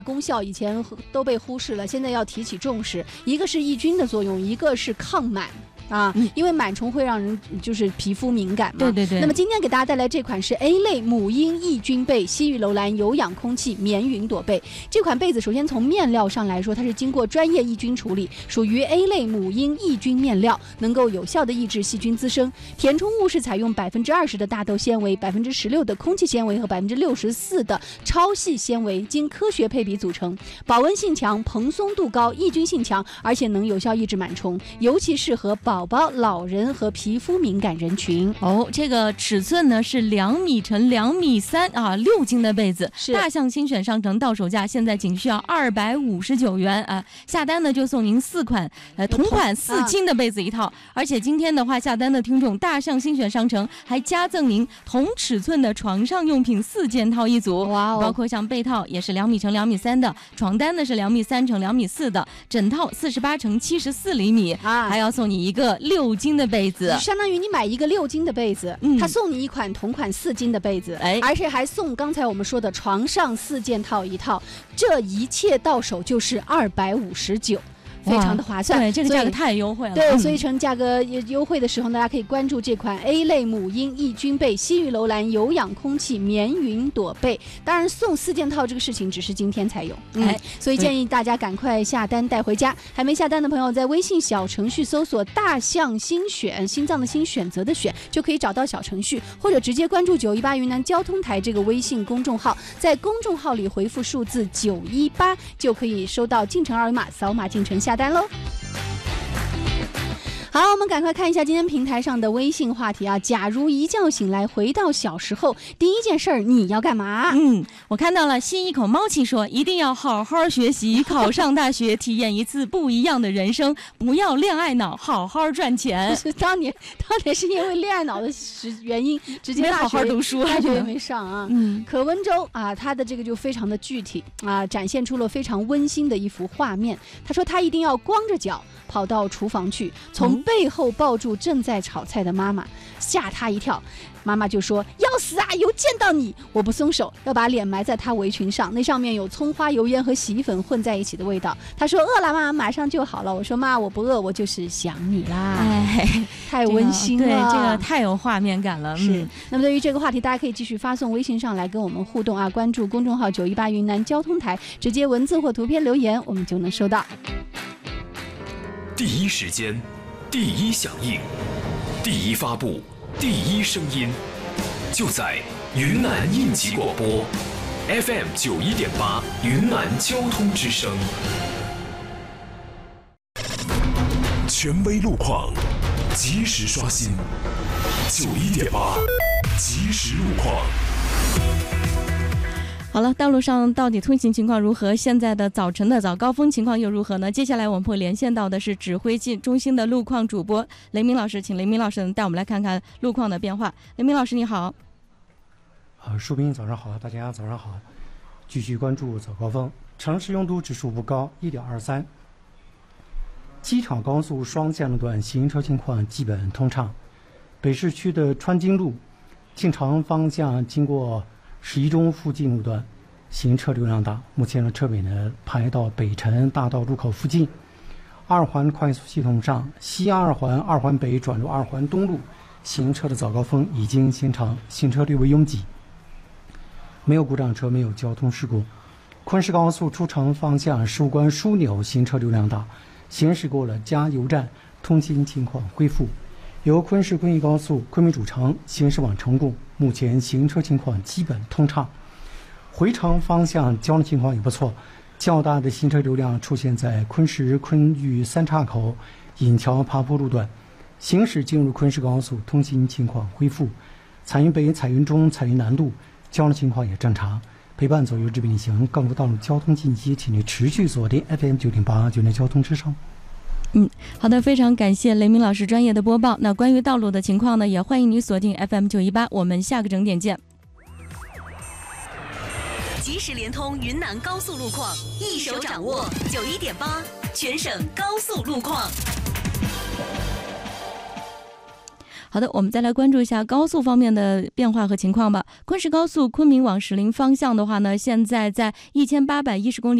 功效以前都被忽视了，现在要提起重视。一个是抑菌的作用，一个是抗螨。因为螨虫会让人就是皮肤敏感嘛。 对。 那么今天给大家带来这款是 A 类母婴抑菌被西域楼兰有氧空气棉云朵被。这款被子首先从面料上来说，它是经过专业抑菌处理，属于 A 类母婴抑菌面料，能够有效的抑制细菌滋生。填充物是采用20%的大豆纤维、16%的空气纤维和64%的超细纤维，经科学配比组成，保温性强、蓬松度高、抑菌性强，而且能有效抑制螨虫，尤其适合宝宝、老人和皮肤敏感人群。 这个尺寸呢是2米乘2米3啊，6斤的被子，大象精选商城到手价现在仅需要259元啊，下单呢就送您4款同款4斤的被子一套，而且今天的话下单的听众，大象精选商城还加赠您同尺寸的床上用品4件套一组，包括像被套也是2米乘2米3的，床单呢是2米3乘2米4的，枕套48乘74厘米，还要送你一个6斤的被子， 相当于你买一个6斤的被子，他送你一款同款4斤的被子，而且还送刚才我们说的床上4件套一套，这一切到手就是259。非常的划算， 对，这个价格太优惠了。 对，所以趁价格优惠的时候，大家可以关注这款 A 类母婴抑菌被西域楼兰有氧空气棉云朵被。当然，送4件套这个事情只是今天才有，所以建议大家赶快下单带回家。还没下单的朋友，在微信小程序搜索“大象新选”，心脏的心，选择的选，就可以找到小程序，或者直接关注918云南交通台这个微信公众号，在公众号里回复数字918，就可以收到进城二维码，扫码进城下单喽。好，我们赶快看一下今天平台上的微信话题啊！假如一觉醒来回到小时候，第一件事儿你要干嘛？ 我看到了吸一口猫气说，一定要好好学习，考上大学，体验一次不一样的人生，不要恋爱脑，好好赚钱。 当年是因为恋爱脑的原因，直接没好好读书， 大学也没上啊。可温州啊，他的这个就非常的具体啊，展现出了非常温馨的一幅画面。他说他一定要光着脚跑到厨房去，从背后抱住正在炒菜的妈妈，吓他一跳。妈妈就说：“要死啊，又见到你！”我不松手，要把脸埋在她围裙上，那上面有葱花、油烟和洗衣粉混在一起的味道。她说：“饿了吗？马上就好了。”我说：“妈，我不饿，我就是想你啦。”太温馨了， 对，这个太有画面感了。 是。那么对于这个话题，大家可以继续发送微信上来跟我们互动啊，关注公众号918云南交通台，直接文字或图片留言，我们就能收到。 第一时间，第一响应，第一发布，第一声音，就在云南应急广播 FM 91.8云南交通之声。权威路况，及时刷新91.8即时路况。 好了，道路上到底通行情况如何？现在的早晨的早高峰情况又如何呢？接下来我们会连线到的是指挥中心的路况主播雷明老师，请雷明老师带我们来看看路况的变化。雷明老师你好。 树斌早上好，大家早上好。继续关注早高峰，城市拥堵指数不高 1.23。机场高速双线路段行车情况基本通畅。北市区的川津路进城方向经过11中附近路段行车流量大，目前的车尾呢排到北辰大道入口附近。二环快速系统上，西二环二环北转入二环东路行车的早高峰已经形成，行车略微拥挤，没有故障车，没有交通事故。昆石高速出城方向15关枢纽行车流量大，行驶过了加油站，通行情况恢复。由昆石昆玉高速昆明主城行驶往成贡，目前行车情况基本通畅。回程方向交通情况也不错，较大的行车流量出现在昆石昆玉三岔口引桥爬坡路段，行驶进入昆石高速，通行情况恢复。彩云北、彩云中、彩云南路交通情况也正常。陪伴左右这边行，更多道路交通信息，请你持续锁定 FM 9.8云南交通之声。 好的，非常感谢雷明老师专业的播报。那关于道路的情况呢，也欢迎你锁定 FM 918，我们下个整点见。 即时联通云南高速路况，一手掌握91.8全省高速路况。 好的，我们再来关注一下高速方面的变化和情况吧。昆石高速昆明往石林方向的话呢，现在在1810公里